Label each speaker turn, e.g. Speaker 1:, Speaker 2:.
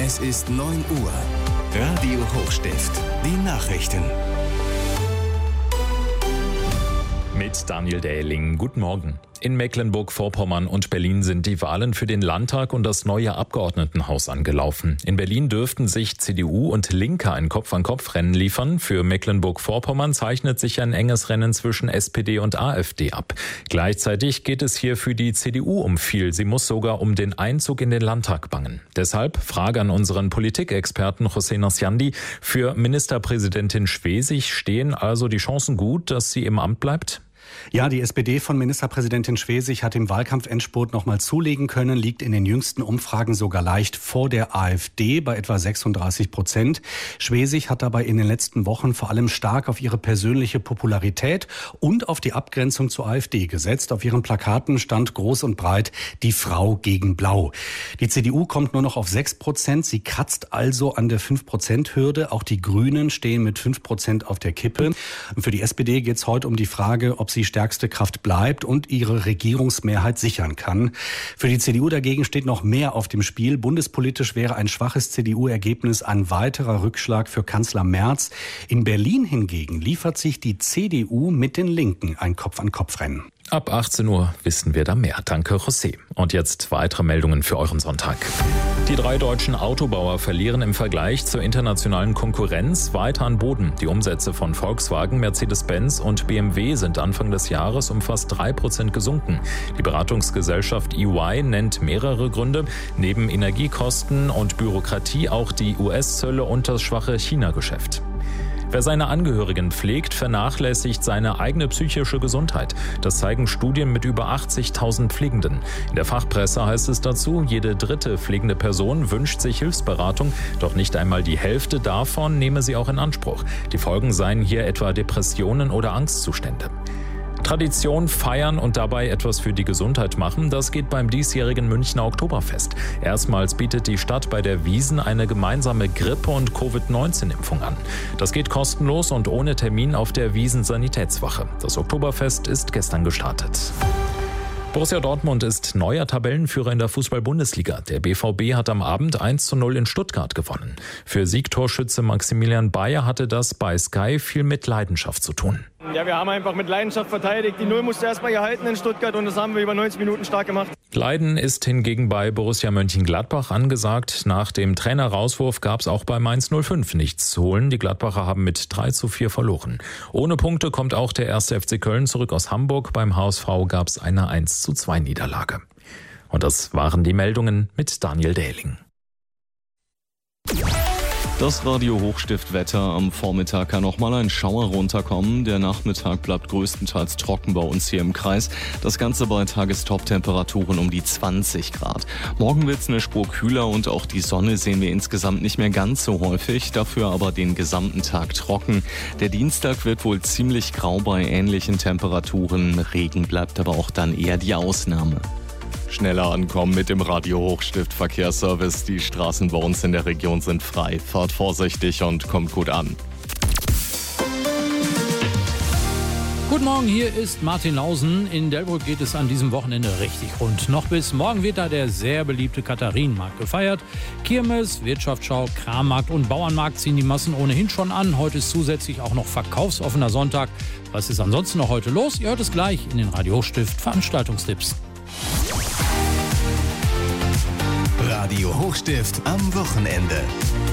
Speaker 1: Es ist 9 Uhr. Radio Hochstift. Die Nachrichten.
Speaker 2: Mit Daniel Dähling. Guten Morgen. In Mecklenburg-Vorpommern und Berlin sind die Wahlen für den Landtag und das neue Abgeordnetenhaus angelaufen. In Berlin dürften sich CDU und Linke ein Kopf-an-Kopf-Rennen liefern. Für Mecklenburg-Vorpommern zeichnet sich ein enges Rennen zwischen SPD und AfD ab. Gleichzeitig geht es hier für die CDU um viel. Sie muss sogar um den Einzug in den Landtag bangen. Deshalb Frage an unseren Politikexperten José Nasciandi. Für Ministerpräsidentin Schwesig stehen also die Chancen gut, dass sie im Amt bleibt?
Speaker 3: Ja, die SPD von Ministerpräsidentin Schwesig hat im Wahlkampfendspurt nochmal zulegen können, liegt in den jüngsten Umfragen sogar leicht vor der AfD bei etwa 36%. Schwesig hat dabei in den letzten Wochen vor allem stark auf ihre persönliche Popularität und auf die Abgrenzung zur AfD gesetzt. Auf ihren Plakaten stand groß und breit die Frau gegen Blau. Die CDU kommt nur noch auf 6%. Sie kratzt also an der 5%-Hürde. Auch die Grünen stehen mit 5% auf der Kippe. Und für die SPD geht es heute um die Frage, ob sie stärkste Kraft bleibt und ihre Regierungsmehrheit sichern kann. Für die CDU dagegen steht noch mehr auf dem Spiel. Bundespolitisch wäre ein schwaches CDU-Ergebnis ein weiterer Rückschlag für Kanzler Merz. In Berlin hingegen liefert sich die CDU mit den Linken ein Kopf-an-Kopf-Rennen.
Speaker 2: Ab 18 Uhr wissen wir da mehr. Danke, José. Und jetzt weitere Meldungen für euren Sonntag. Die 3 deutschen Autobauer verlieren im Vergleich zur internationalen Konkurrenz weiter an Boden. Die Umsätze von Volkswagen, Mercedes-Benz und BMW sind Anfang des Jahres um fast 3% gesunken. Die Beratungsgesellschaft EY nennt mehrere Gründe. Neben Energiekosten und Bürokratie auch die US-Zölle und das schwache China-Geschäft. Wer seine Angehörigen pflegt, vernachlässigt seine eigene psychische Gesundheit. Das zeigen Studien mit über 80.000 Pflegenden. In der Fachpresse heißt es dazu, jede dritte pflegende Person wünscht sich Hilfsberatung, doch nicht einmal die Hälfte davon nehme sie auch in Anspruch. Die Folgen seien hier etwa Depressionen oder Angstzustände. Tradition feiern und dabei etwas für die Gesundheit machen, das geht beim diesjährigen Münchner Oktoberfest. Erstmals bietet die Stadt bei der Wiesn eine gemeinsame Grippe- und Covid-19-Impfung an. Das geht kostenlos und ohne Termin auf der Wiesn Sanitätswache. Das Oktoberfest ist gestern gestartet. Borussia Dortmund ist neuer Tabellenführer in der Fußball-Bundesliga. Der BVB hat am Abend 1:0 in Stuttgart gewonnen. Für Siegtorschütze Maximilian Bayer hatte das bei Sky viel mit Leidenschaft zu tun.
Speaker 4: Ja, wir haben einfach mit Leidenschaft verteidigt. Die 0 musste erstmal gehalten in Stuttgart und das haben wir über 90 Minuten stark gemacht.
Speaker 2: Leiden ist hingegen bei Borussia Mönchengladbach angesagt. Nach dem Trainer-Rauswurf gab es auch bei Mainz 05 nichts zu holen. Die Gladbacher haben mit 3:4 verloren. Ohne Punkte kommt auch der 1. FC Köln zurück aus Hamburg. Beim HSV gab es eine 1:2 Niederlage. Und das waren die Meldungen mit Daniel Dähling.
Speaker 5: Das Radio Hochstift-Wetter. Am Vormittag kann noch mal ein Schauer runterkommen. Der Nachmittag bleibt größtenteils trocken bei uns hier im Kreis. Das Ganze bei Tagestop-Temperaturen um die 20 Grad. Morgen wird es eine Spur kühler und auch die Sonne sehen wir insgesamt nicht mehr ganz so häufig. Dafür aber den gesamten Tag trocken. Der Dienstag wird wohl ziemlich grau bei ähnlichen Temperaturen. Regen bleibt aber auch dann eher die Ausnahme. Schneller ankommen mit dem Radio Hochstift Verkehrsservice. Die Straßen bei uns in der Region sind frei. Fahrt vorsichtig und kommt gut an.
Speaker 6: Guten Morgen, hier ist Martin Lausen. In Delbrück geht es an diesem Wochenende richtig rund. Noch bis morgen wird da der sehr beliebte Katharinenmarkt gefeiert. Kirmes, Wirtschaftsschau, Krammarkt und Bauernmarkt ziehen die Massen ohnehin schon an. Heute ist zusätzlich auch noch verkaufsoffener Sonntag. Was ist ansonsten noch heute los? Ihr hört es gleich in den Radio Hochstift Veranstaltungstipps.
Speaker 1: Radio Hochstift am Wochenende.